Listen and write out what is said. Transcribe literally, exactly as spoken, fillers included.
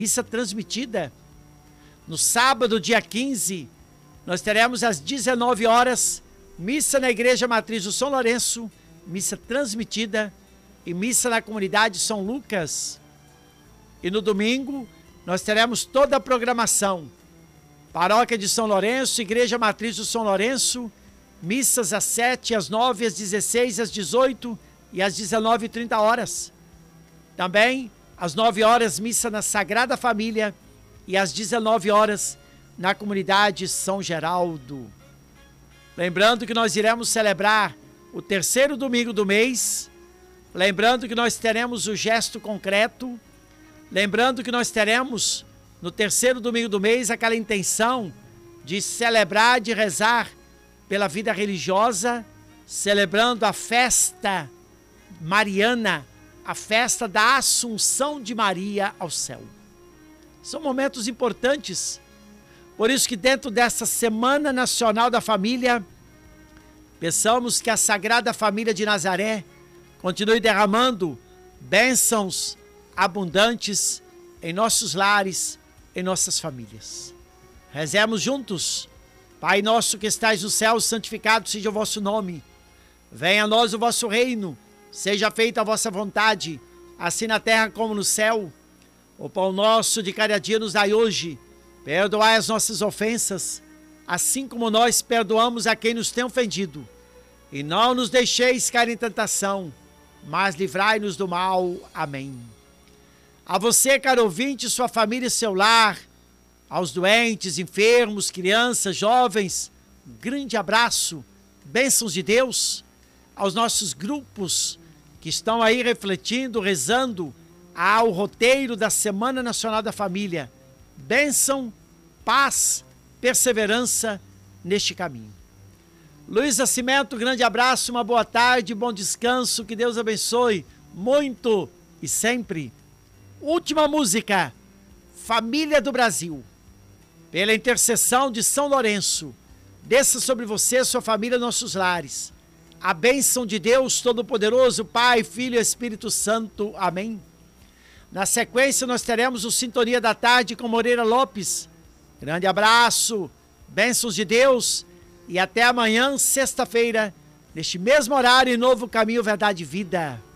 missa transmitida. No sábado, dia quinze, nós teremos às dezenove horas, missa na Igreja Matriz do São Lourenço, missa transmitida e missa na comunidade São Lucas. E no domingo, nós teremos toda a programação. Paróquia de São Lourenço, Igreja Matriz do São Lourenço, missas às sete, às nove, às dezesseis, às dezoito e às dezenove e trinta horas. Também, às nove horas, missa na Sagrada Família e às dezenove horas, na comunidade São Geraldo. Lembrando que nós iremos celebrar o terceiro domingo do mês, lembrando que nós teremos o gesto concreto, lembrando que nós teremos no terceiro domingo do mês aquela intenção de celebrar, de rezar pela vida religiosa, celebrando a festa mariana, a festa da Assunção de Maria ao céu. São momentos importantes, por isso que dentro dessa Semana Nacional da Família, peçamos que a Sagrada Família de Nazaré continue derramando bênçãos abundantes em nossos lares, em nossas famílias. Rezemos juntos. Pai nosso que estais no céu, santificado seja o vosso nome. Venha a nós o vosso reino. Seja feita a vossa vontade, assim na terra como no céu. O pão nosso de cada dia nos dai hoje. Perdoai as nossas ofensas, assim como nós perdoamos a quem nos tem ofendido. E não nos deixeis cair em tentação, mas livrai-nos do mal. Amém. A você, caro ouvinte, sua família e seu lar, aos doentes, enfermos, crianças, jovens, um grande abraço, bênçãos de Deus, aos nossos grupos que estão aí refletindo, rezando ao roteiro da Semana Nacional da Família. Bênção, paz, perseverança neste caminho. Luiz Nascimento, grande abraço, uma boa tarde, bom descanso, que Deus abençoe muito e sempre. Última música, Família do Brasil. Pela intercessão de São Lourenço, desça sobre você, sua família, nossos lares. A bênção de Deus Todo-Poderoso, Pai, Filho e Espírito Santo. Amém. Na sequência, nós teremos o Sintonia da Tarde com Moreira Lopes. Grande abraço, bênçãos de Deus e até amanhã, sexta-feira, neste mesmo horário, em Novo Caminho, Verdade e Vida.